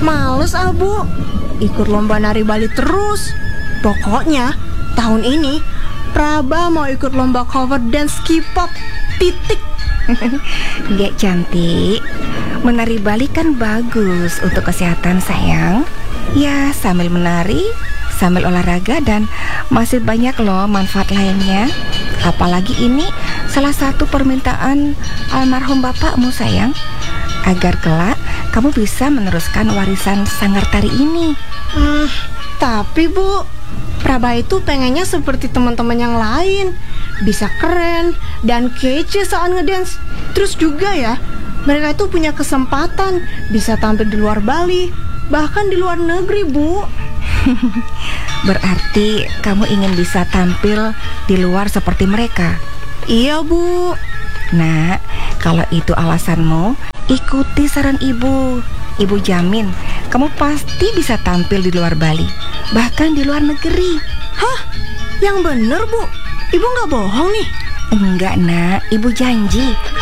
Males Bu, ikut lomba nari Bali terus. Pokoknya tahun ini Praba mau ikut lomba cover dance K-pop. Titik. Gak cantik. Menari Bali kan bagus untuk kesehatan sayang. Ya sambil menari, sambil olahraga, dan masih banyak loh manfaat lainnya. Apalagi ini salah satu permintaan almarhum bapakmu sayang, agar kelak kamu bisa meneruskan warisan sanggar tari ini. Tapi Bu, Praba itu pengennya seperti teman-teman yang lain, bisa keren dan kece saat ngedance. Terus juga ya, mereka itu punya kesempatan bisa tampil di luar Bali, bahkan di luar negeri Bu. Berarti kamu ingin bisa tampil di luar seperti mereka? Iya Bu. Nah, kalau itu alasanmu, ikuti saran ibu. Ibu jamin kamu pasti bisa tampil di luar Bali, bahkan di luar negeri. Hah? Yang bener Bu? Ibu gak bohong nih? Enggak nak, ibu janji.